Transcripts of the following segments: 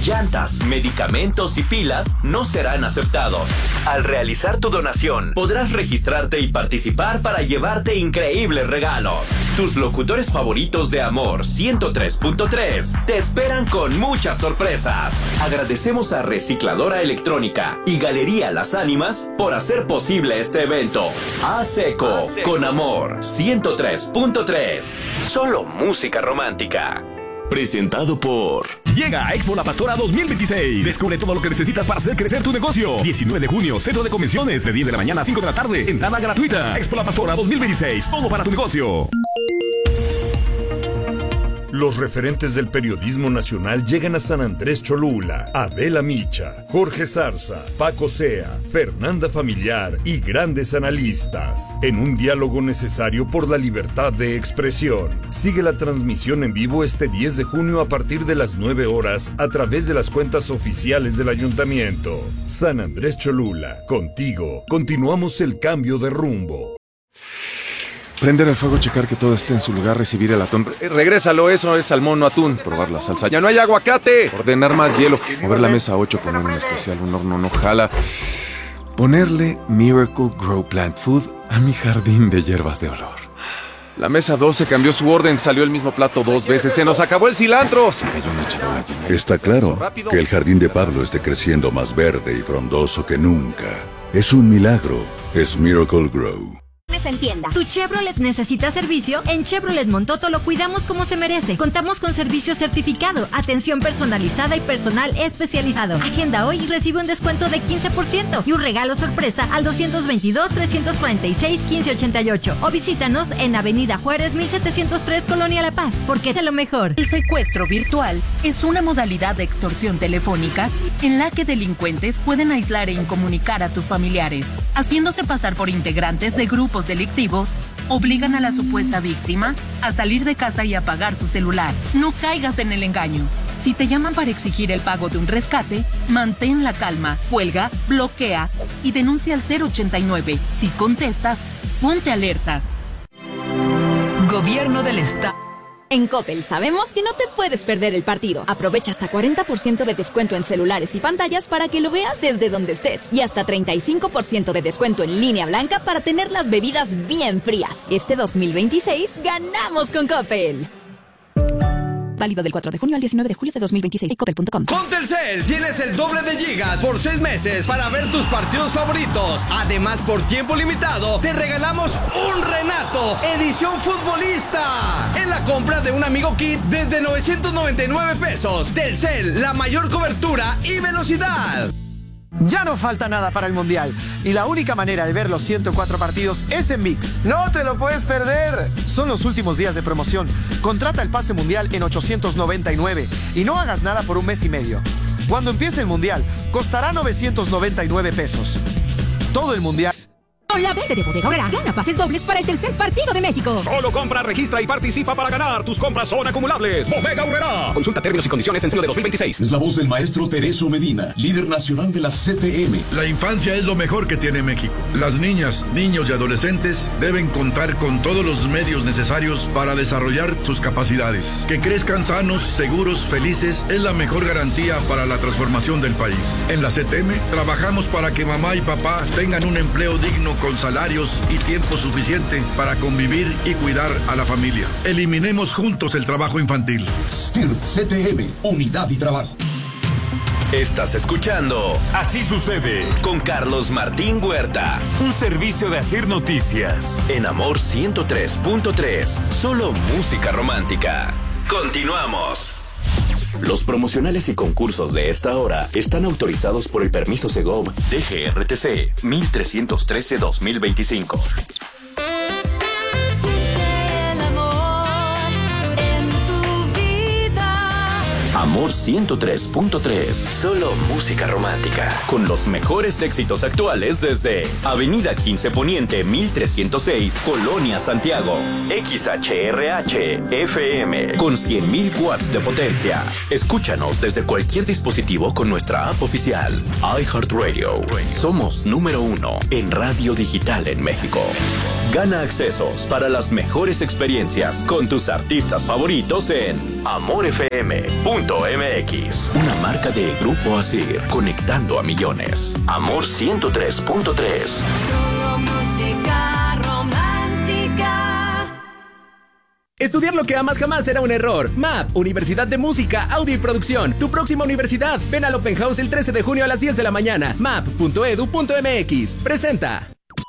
llantas, medicamentos y pilas no serán aceptados. Al realizar tu donación, podrás registrarte y participar para llevarte increíbles regalos. Tus locutores favoritos de Amor 103.3 te esperan con muchas sorpresas. Agradecemos a Recicladora Electrónica y Galería Las Ánimas por hacer posible este evento. A-Seco, con Amor 103.3. Solo música romántica. Presentado por... Llega a Expo La Pastora 2026. Descubre todo lo que necesitas para hacer crecer tu negocio. 19 de junio, Centro de Convenciones, de 10 de la mañana a 5 de la tarde. Entrada gratuita. Expo La Pastora 2026. Todo para tu negocio. Los referentes del periodismo nacional llegan a San Andrés Cholula. Adela Micha, Jorge Zarza, Paco Sea, Fernanda Familiar y grandes analistas. En un diálogo necesario por la libertad de expresión. Sigue la transmisión en vivo este 10 de junio a partir de las 9 horas a través de las cuentas oficiales del ayuntamiento. San Andrés Cholula, contigo. Continuamos el cambio de rumbo. Prender el fuego, checar que todo esté en su lugar, recibir el atún. Regrésalo, eso es salmón, no atún. Probar la salsa. ¡Ya no hay aguacate! Ordenar más hielo. Mover la mesa 8, poner un especial, un horno no jala. Ponerle Miracle Grow Plant Food a mi jardín de hierbas de olor. La mesa 12 cambió su orden, salió el mismo plato 2 veces. ¡Se nos acabó el cilantro! Se cayó una charola llena. Está claro que el jardín de Pablo esté creciendo más verde y frondoso que nunca. Es un milagro. Es Miracle Grow. En tienda. ¿Tu Chevrolet necesita servicio? En Chevrolet Montoto lo cuidamos como se merece. Contamos con servicio certificado, atención personalizada y personal especializado. Agenda hoy y recibe un descuento de 15% y un regalo sorpresa al 222-346-1588. O visítanos en Avenida Juárez 1703, Colonia La Paz, porque es de lo mejor. El secuestro virtual es una modalidad de extorsión telefónica en la que delincuentes pueden aislar e incomunicar a tus familiares, haciéndose pasar por integrantes de grupos delictivos, obligan a la supuesta víctima a salir de casa y apagar su celular. No caigas en el engaño. Si te llaman para exigir el pago de un rescate, mantén la calma, cuelga, bloquea y denuncia al 089. Si contestas, ponte alerta. Gobierno del Estado. En Coppel sabemos que no te puedes perder el partido. Aprovecha hasta 40% de descuento en celulares y pantallas para que lo veas desde donde estés. Y hasta 35% de descuento en línea blanca para tener las bebidas bien frías. Este 2026 ganamos con Coppel. Válido del 4 de junio al 19 de julio de 2026. Coppel.com. Con Telcel tienes el doble de gigas por 6 meses para ver tus partidos favoritos. Además, por tiempo limitado, te regalamos un Renato edición futbolista en la compra de un Amigo Kit desde 999 pesos. Telcel, la mayor cobertura y velocidad. Ya no falta nada para el Mundial y la única manera de ver los 104 partidos es en ViX. ¡No te lo puedes perder! Son los últimos días de promoción. Contrata el pase Mundial en 899 y no hagas nada por un mes y medio. Cuando empiece el Mundial, costará 999 pesos. Todo el Mundial... Con la verde de Bodega Aurrerá, gana pases dobles para el tercer partido de México. Solo compra, registra y participa para ganar. Tus compras son acumulables. Bodega Aurrerá. Consulta términos y condiciones en enero de 2026. Es la voz del maestro Tereso Medina, líder nacional de la CTM. La infancia es lo mejor que tiene México. Las niñas, niños y adolescentes deben contar con todos los medios necesarios para desarrollar sus capacidades. Que crezcan sanos, seguros, felices es la mejor garantía para la transformación del país. En la CTM trabajamos para que mamá y papá tengan un empleo digno con salarios y tiempo suficiente para convivir y cuidar a la familia. Eliminemos juntos el trabajo infantil. STIRT CTM, Unidad y Trabajo. Estás escuchando Así Sucede con Carlos Martín Huerta. Un servicio de Asir Noticias. En Amor 103.3. Solo música romántica. Continuamos. Los promocionales y concursos de esta hora están autorizados por el permiso Segov DGRTC 1313-2025. Amor 103.3. Solo música romántica. Con los mejores éxitos actuales desde Avenida 15 Poniente 1306, Colonia Santiago. XHRH FM con 100.000 watts de potencia. Escúchanos desde cualquier dispositivo con nuestra app oficial. iHeartRadio. Somos número 1 en radio digital en México. Gana accesos para las mejores experiencias con tus artistas favoritos en amorfm.mx. Una marca de Grupo Asir, conectando a millones. Amor 103.3. Solo música romántica. Estudiar lo que amas jamás será un error. MAP, Universidad de Música, Audio y Producción. Tu próxima universidad. Ven al Open House el 13 de junio a las 10 de la mañana. map.edu.mx. Presenta.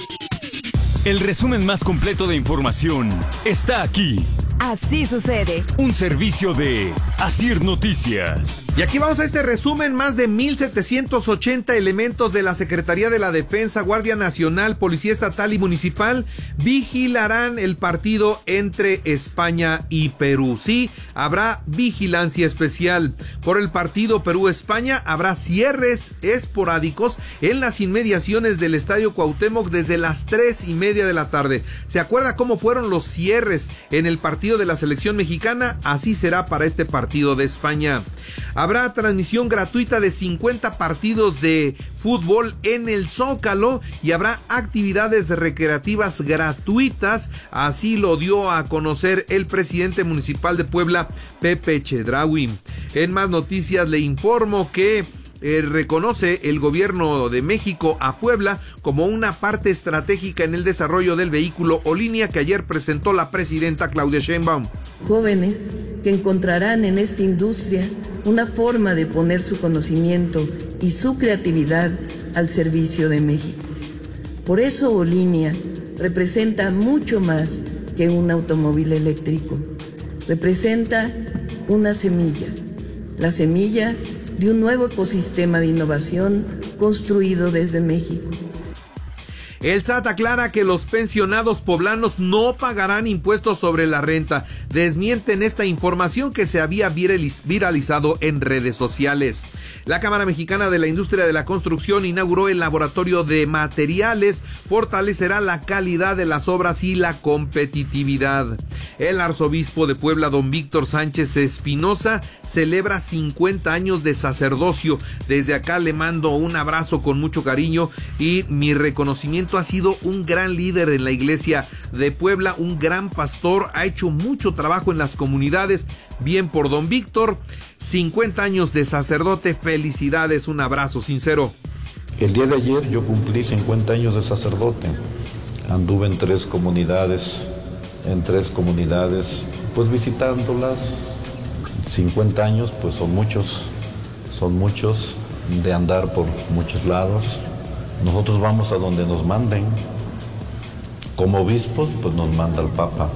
El resumen más completo de información está aquí. Así sucede. Un servicio de Asir Noticias. Y aquí vamos a este resumen. Más de 1,780 elementos de la Secretaría de la Defensa, Guardia Nacional, Policía Estatal y Municipal vigilarán el partido entre España y Perú. Sí, habrá vigilancia especial. Por el partido Perú-España habrá cierres esporádicos en las inmediaciones del Estadio Cuauhtémoc desde las 3:30 de la tarde. ¿Se acuerda cómo fueron los cierres en el partido de la selección mexicana? Así será para este partido de España. Habrá transmisión gratuita de 50 partidos de fútbol en el Zócalo y habrá actividades recreativas gratuitas. Así lo dio a conocer el presidente municipal de Puebla, Pepe Chedraui. En más noticias le informo que reconoce el gobierno de México a Puebla como una parte estratégica en el desarrollo del vehículo o línea que ayer presentó la presidenta Claudia Sheinbaum. Jóvenes que encontrarán en esta industria una forma de poner su conocimiento y su creatividad al servicio de México. Por eso O-Línea representa mucho más que un automóvil eléctrico. Representa una semilla, la semilla de un nuevo ecosistema de innovación construido desde México. El SAT aclara que los pensionados poblanos no pagarán impuestos sobre la renta. Desmienten esta información que se había viralizado en redes sociales. La Cámara Mexicana de la Industria de la Construcción inauguró el laboratorio de materiales, fortalecerá la calidad de las obras y la competitividad. El arzobispo de Puebla, don Víctor Sánchez Espinosa, celebra 50 años de sacerdocio. Desde acá le mando un abrazo con mucho cariño y mi reconocimiento. Ha sido un gran líder en la iglesia de Puebla, un gran pastor, ha hecho mucho trabajo en las comunidades. Bien por don Víctor, 50 años de sacerdote, felicidades, un abrazo sincero. El día de ayer yo cumplí 50 años de sacerdote, anduve en tres comunidades, pues visitándolas. 50 años pues son muchos de andar por muchos lados. Nosotros vamos a donde nos manden. Como obispos, pues nos manda el Papa.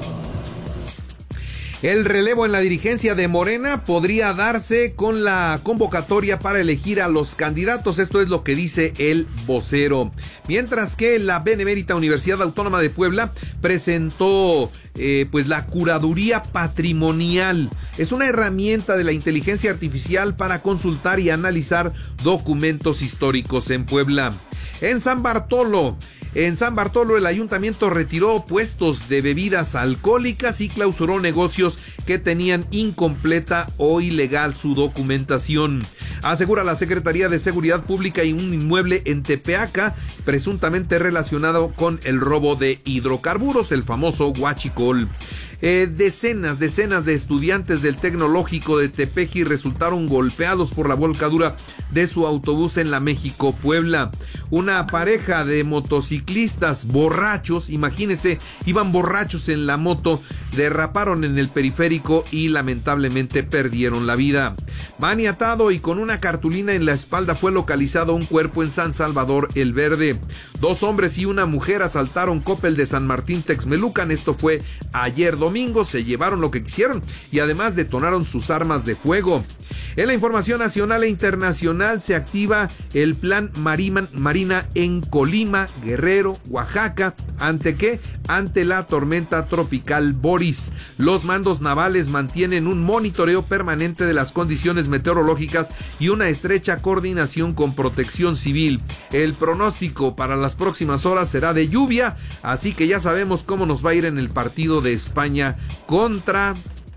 El relevo en la dirigencia de Morena podría darse con la convocatoria para elegir a los candidatos. Esto es lo que dice el vocero. Mientras que la Benemérita Universidad Autónoma de Puebla presentó pues la curaduría patrimonial. Es una herramienta de la inteligencia artificial para consultar y analizar documentos históricos en Puebla. En San Bartolo, el ayuntamiento retiró puestos de bebidas alcohólicas y clausuró negocios que tenían incompleta o ilegal su documentación. Asegura la Secretaría de Seguridad Pública y un inmueble en Tepeaca, presuntamente relacionado con el robo de hidrocarburos, el famoso huachicol. Decenas de estudiantes del Tecnológico de Tepeji resultaron golpeados por la volcadura de su autobús en la México-Puebla. Una pareja de motociclistas borrachos, imagínense, iban borrachos en la moto, derraparon en el periférico y lamentablemente perdieron la vida. Maniatado y con una cartulina en la espalda fue localizado un cuerpo en San Salvador el Verde. 2 hombres y una mujer asaltaron Coppel de San Martín Texmelucan. Esto fue ayer domingo. Se llevaron lo que quisieron y además detonaron sus armas de fuego. En la información nacional e internacional se activa el plan Marina en Colima, Guerrero, Oaxaca. ¿Ante qué? Ante la tormenta tropical Boris. Los mandos navales mantienen un monitoreo permanente de las condiciones meteorológicas y una estrecha coordinación con Protección Civil. El pronóstico para las próximas horas será de lluvia, así que ya sabemos cómo nos va a ir en el partido de España contra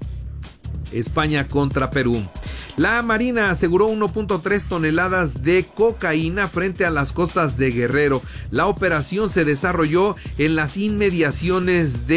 Perú. La Marina aseguró 1.3 toneladas de cocaína frente a las costas de Guerrero. La operación se desarrolló en las inmediaciones de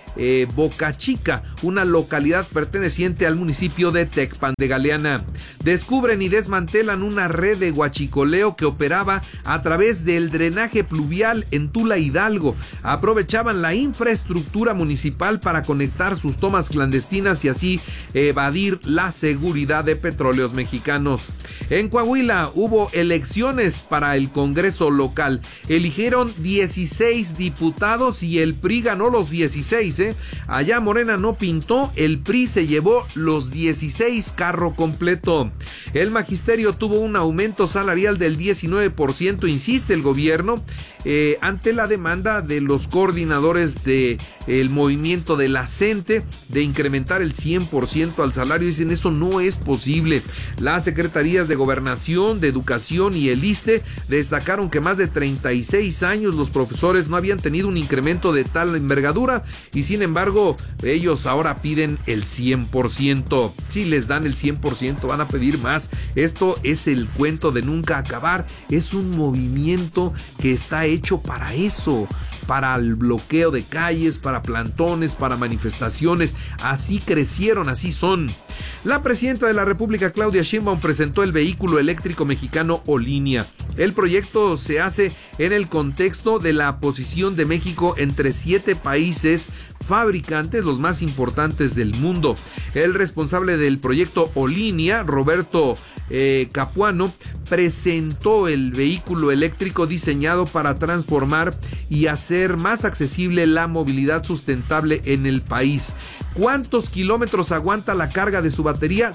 Boca Chica, una localidad perteneciente al municipio de Tecpan de Galeana. Descubren y desmantelan una red de huachicoleo que operaba a través del drenaje pluvial en Tula, Hidalgo. Aprovechaban la infraestructura municipal para conectar sus tomas clandestinas y así evadir la seguridad de Petróleos Mexicanos. En Coahuila hubo elecciones para el Congreso local. Eligieron 16 diputados y el PRI ganó los 16. Allá Morena no pintó, el PRI se llevó los 16, carro completo. El magisterio tuvo un aumento salarial del 19%, insiste el gobierno, ante la demanda de los coordinadores del movimiento de la CENTE de incrementar el 100% al salario. Dicen, eso no es posible. Las secretarías de Gobernación, de Educación y el ISSSTE destacaron que más de 36 años los profesores no habían tenido un incremento de tal envergadura y sin embargo ellos ahora piden el 100%. Si les dan el 100% van a pedir más. Esto es el cuento de nunca acabar. Es un movimiento que está hecho para eso, para el bloqueo de calles, para plantones, para manifestaciones. Así crecieron, así son. La presidenta de la República, Claudia Sheinbaum, presentó el vehículo eléctrico mexicano Olinia. El proyecto se hace en el contexto de la posición de México entre 7 países fabricantes, los más importantes del mundo. El responsable del proyecto Olinia, Roberto Capuano, presentó el vehículo eléctrico diseñado para transformar y hacer más accesible la movilidad sustentable en el país. ¿Cuántos kilómetros aguanta la carga de su batería?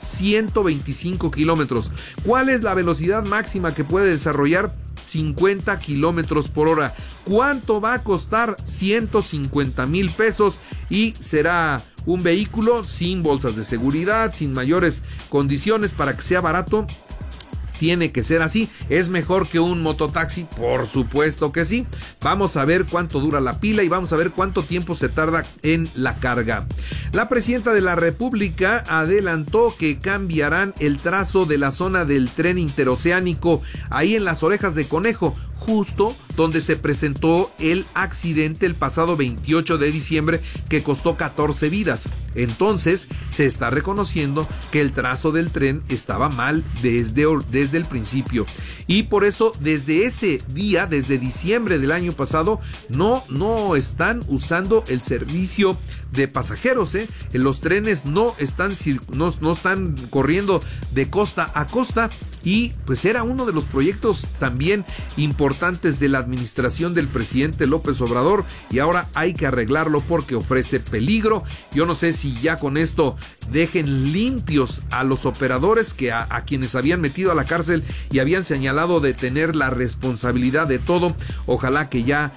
125 kilómetros. ¿Cuál es la velocidad máxima que puede desarrollar? 50 kilómetros por hora. ¿Cuánto va a costar? 150,000 pesos y será un vehículo sin bolsas de seguridad, sin mayores condiciones para que sea barato. Tiene que ser así. ¿Es mejor que un mototaxi? Por supuesto que sí. Vamos a ver cuánto dura la pila y vamos a ver cuánto tiempo se tarda en la carga. La presidenta de la República adelantó que cambiarán el trazo de la zona del tren interoceánico ahí en las Orejas de Conejo, justo donde se presentó el accidente el pasado 28 de diciembre que costó 14 vidas. Entonces se está reconociendo que el trazo del tren estaba mal desde el principio y por eso desde ese día, desde diciembre del año pasado, no están usando el servicio de pasajeros. Los trenes no están corriendo de costa a costa y pues era uno de los proyectos también importantes de la administración del presidente López Obrador y ahora hay que arreglarlo porque ofrece peligro. Yo no sé si ya con esto dejen limpios a los operadores que a quienes habían metido a la cárcel y habían señalado de tener la responsabilidad de todo. Ojalá que ya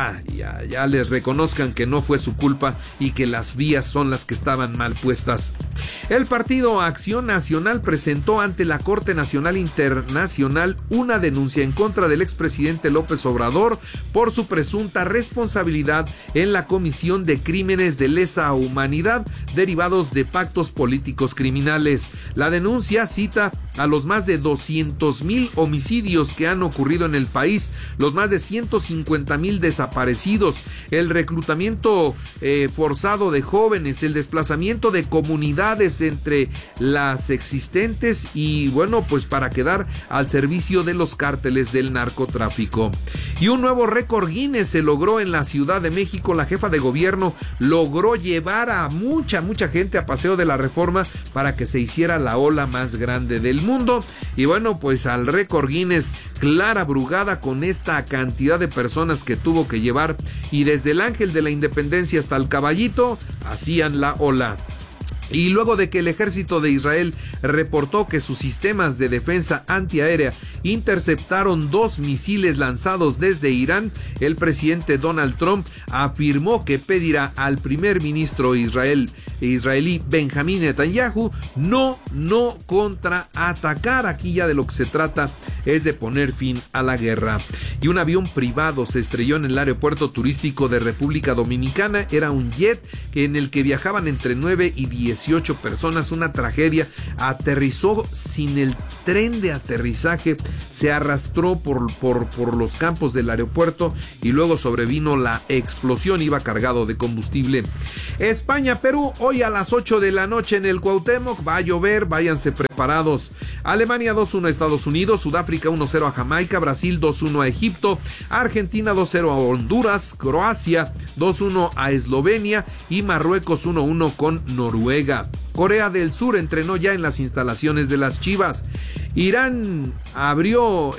les reconozcan que no fue su culpa y que las vías son las que estaban mal puestas. El partido Acción Nacional presentó ante la Corte Nacional Internacional una denuncia en contra del expresidente López Obrador por su presunta responsabilidad en la comisión de crímenes de lesa humanidad derivados de pactos políticos criminales. La denuncia cita a los más de 200,000 homicidios que han ocurrido en el país, los más de 150,000 desaparecidos, el reclutamiento forzado de jóvenes, el desplazamiento de comunidades entre las existentes y bueno, pues para quedar al servicio de los cárteles del narcotráfico. Y un nuevo récord Guinness se logró en la Ciudad de México. La jefa de gobierno logró llevar a mucha gente a Paseo de la Reforma para que se hiciera la ola más grande del mundo. Y bueno, pues al récord Guinness, Clara Brugada, con esta cantidad de personas que tuvo que llevar y desde el Ángel de la Independencia hasta el Caballito hacían la ola. Y luego de que el ejército de Israel reportó que sus sistemas de defensa antiaérea interceptaron 2 misiles lanzados desde Irán, el presidente Donald Trump afirmó que pedirá al primer ministro israelí Benjamín Netanyahu no contraatacar. Aquí ya de lo que se trata es de poner fin a la guerra. Y un avión privado se estrelló en el aeropuerto turístico de República Dominicana. Era un jet en el que viajaban entre 9 y 18 personas. Una tragedia. Aterrizó sin el tren de aterrizaje. Se arrastró por los campos del aeropuerto y luego sobrevino la explosión. Iba cargado de combustible. España-Perú, hoy a las 8 de la noche en el Cuauhtémoc. Va a llover, váyanse preparados. Alemania 2-1 a Estados Unidos. Sudáfrica 1-0 a Jamaica. Brasil 2-1 a Egipto. Argentina 2-0 a Honduras. Croacia 2-1 a Eslovenia. Y Marruecos 1-1 con Noruega. Corea del Sur entrenó ya en las instalaciones de las Chivas. Irán arribó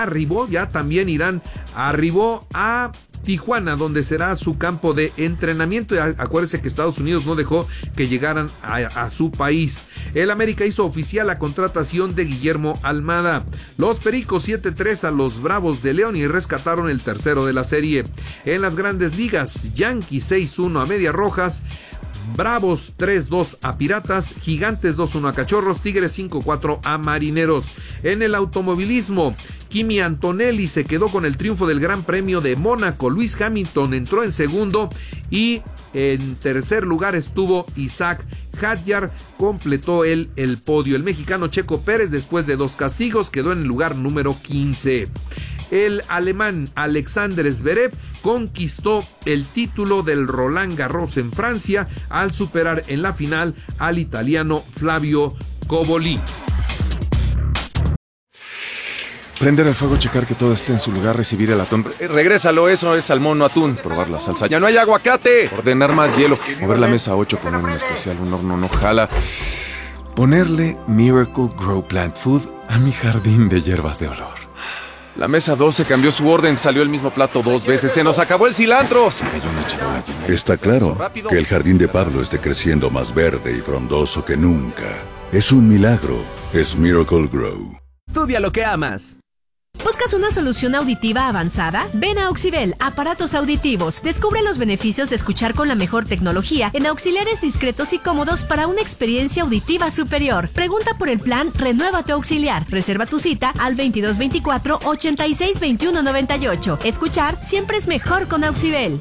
a Tijuana, donde será su campo de entrenamiento. Acuérdense que Estados Unidos no dejó que llegaran a su país. El América hizo oficial la contratación de Guillermo Almada. Los Pericos 7-3 a los Bravos de León y rescataron el tercero de la serie. En las Grandes Ligas, Yankees 6-1 a Medias Rojas. Bravos 3-2 a Piratas, Gigantes 2-1 a Cachorros, Tigres 5-4 a Marineros. En el automovilismo, Kimi Antonelli se quedó con el triunfo del Gran Premio de Mónaco. Lewis Hamilton entró en segundo y en tercer lugar estuvo Isaac Hadjar, completó el podio. El mexicano Checo Pérez, después de 2 castigos, quedó en el lugar número 15. El alemán Alexander Zverev conquistó el título del Roland Garros en Francia al superar en la final al italiano Flavio Cobolli. Prender el fuego, checar que todo esté en su lugar, recibir el atún. Regrésalo, eso es salmón, no atún. Probar la salsa. ¡Ya no hay aguacate! Ordenar más hielo. Mover la mesa 8, poner un especial, un horno no jala. Ponerle Miracle Grow Plant Food a mi jardín de hierbas de olor. La mesa 12 cambió su orden, salió el mismo plato 2 veces. ¡Se nos acabó el cilantro! Se cayó una charola llena. Está claro que el jardín de Pablo esté creciendo más verde y frondoso que nunca. Es un milagro. Es Miracle Grow. Estudia lo que amas. ¿Buscas una solución auditiva avanzada? Ven a Auxibel, aparatos auditivos. Descubre los beneficios de escuchar con la mejor tecnología en auxiliares discretos y cómodos para una experiencia auditiva superior. Pregunta por el plan Renueva tu Auxiliar. Reserva tu cita al 2224-862198. Escuchar siempre es mejor con Auxibel.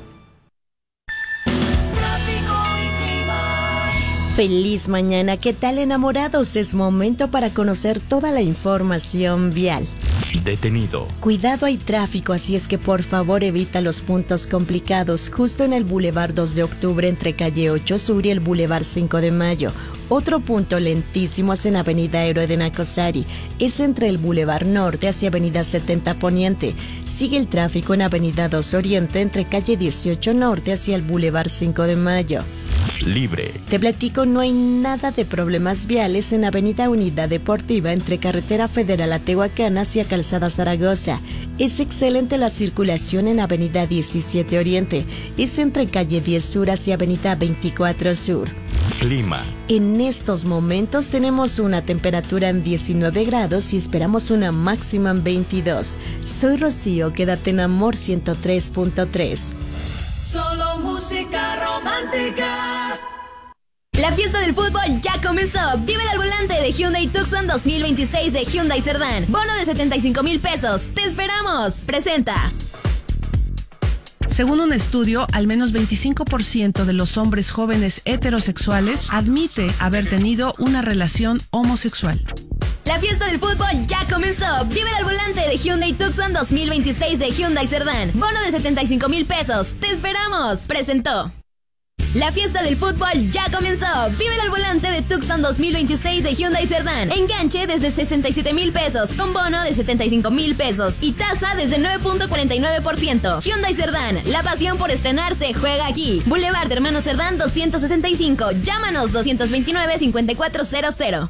Feliz mañana, ¿qué tal enamorados? Es momento para conocer toda la información vial. Detenido. Cuidado, hay tráfico, así es que por favor evita los puntos complicados, justo en el Boulevard 2 de Octubre entre calle 8 Sur y el Boulevard 5 de Mayo. Otro punto lentísimo es en Avenida Héroe de Nacosari, es entre el Boulevard Norte hacia Avenida 70 Poniente. Sigue el tráfico en Avenida 2 Oriente entre calle 18 Norte hacia el Boulevard 5 de Mayo. Libre. Te platico, no hay nada de problemas viales en Avenida Unidad Deportiva entre Carretera Federal a Tehuacán hacia Calzada Zaragoza. Es excelente la circulación en Avenida 17 Oriente. Es entre calle 10 Sur hacia Avenida 24 Sur. Clima. En estos momentos tenemos una temperatura en 19 grados y esperamos una máxima en 22. Soy Rocío, quédate en Amor 103.3. Solo música romántica. La fiesta del fútbol ya comenzó. Vive al volante de Hyundai Tucson 2026 de Hyundai Cerdán. Bono de 75,000 pesos. ¡Te esperamos! Presenta. Según un estudio, al menos 25% de los hombres jóvenes heterosexuales admite haber tenido una relación homosexual. La fiesta del fútbol ya comenzó. Vive al volante de Hyundai Tucson 2026 de Hyundai Cerdán. Bono de 75,000 pesos. ¡Te esperamos! Presentó. La fiesta del fútbol ya comenzó. Vive al volante de Tucson 2026 de Hyundai Cerdán. Enganche desde 67,000 pesos con bono de 75,000 pesos y tasa desde 9.49%. Hyundai Cerdán, la pasión por estrenarse juega aquí. Boulevard Hermano Cerdán 265. Llámanos 229-5400.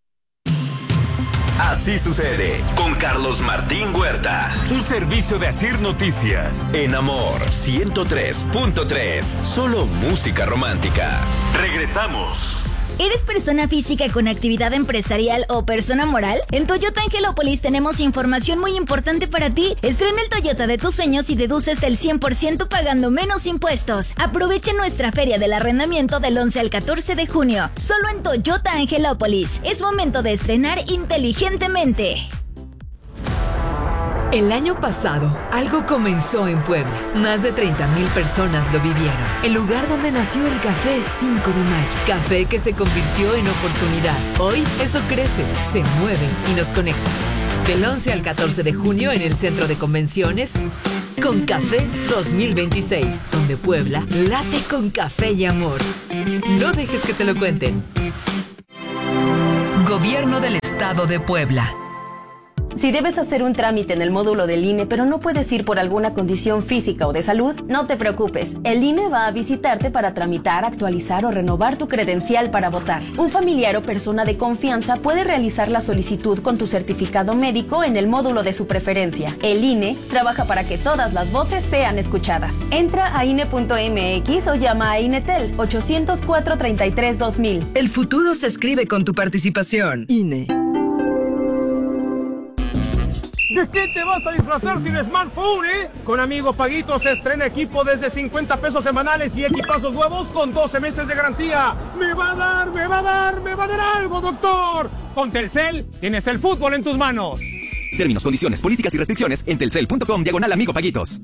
Así sucede con Carlos Martín Huerta. Un servicio de Asir Noticias. En Amor 103.3. Solo música romántica. Regresamos. ¿Eres persona física con actividad empresarial o persona moral? En Toyota Angelópolis tenemos información muy importante para ti. Estrena el Toyota de tus sueños y deduce hasta el 100% pagando menos impuestos. Aprovecha nuestra feria del arrendamiento del 11 al 14 de junio. Solo en Toyota Angelópolis. Es momento de estrenar inteligentemente. El año pasado, algo comenzó en Puebla. Más de 30,000 personas lo vivieron. El lugar donde nació el café 5 de mayo. Café que se convirtió en oportunidad. Hoy, eso crece, se mueve y nos conecta. Del 11 al 14 de junio en el Centro de Convenciones, Con Café 2026, donde Puebla late con café y amor. No dejes que te lo cuenten. Gobierno del Estado de Puebla. Si debes hacer un trámite en el módulo del INE, pero no puedes ir por alguna condición física o de salud, no te preocupes. El INE va a visitarte para tramitar, actualizar o renovar tu credencial para votar. Un familiar o persona de confianza puede realizar la solicitud con tu certificado médico en el módulo de su preferencia. El INE trabaja para que todas las voces sean escuchadas. Entra a INE.mx o llama a INETEL 804-33-2000. El futuro se escribe con tu participación. INE. ¿De qué te vas a disfrazar sin smartphone, Con Amigo Paguito se estrena equipo desde 50 pesos semanales y equipazos nuevos con 12 meses de garantía. ¡Me va a dar algo, doctor! Con Telcel tienes el fútbol en tus manos. Términos, condiciones, políticas y restricciones en telcel.com/Amigo Paguitos.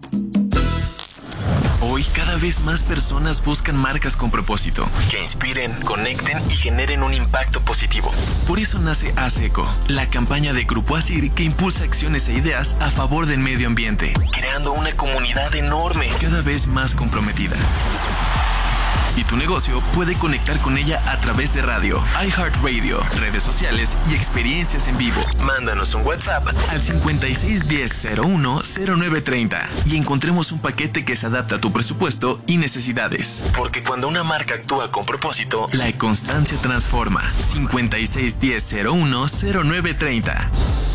Hoy cada vez más personas buscan marcas con propósito, que inspiren, conecten y generen un impacto positivo. Por eso nace ASECO, la campaña de Grupo ASIR que impulsa acciones e ideas a favor del medio ambiente, creando una comunidad enorme, cada vez más comprometida. Y tu negocio puede conectar con ella a través de radio, iHeartRadio, redes sociales y experiencias en vivo. Mándanos un WhatsApp al 5610-010930 y encontremos un paquete que se adapta a tu presupuesto y necesidades. Porque cuando una marca actúa con propósito, la constancia transforma. 5610-010930.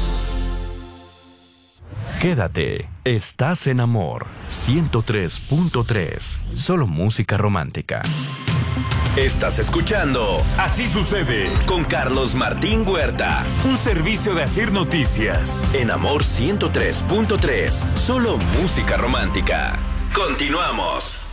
Quédate, estás en Amor 103.3, solo música romántica. Estás escuchando Así Sucede con Carlos Martín Huerta, un servicio de Asir Noticias. En Amor 103.3, solo música romántica. Continuamos.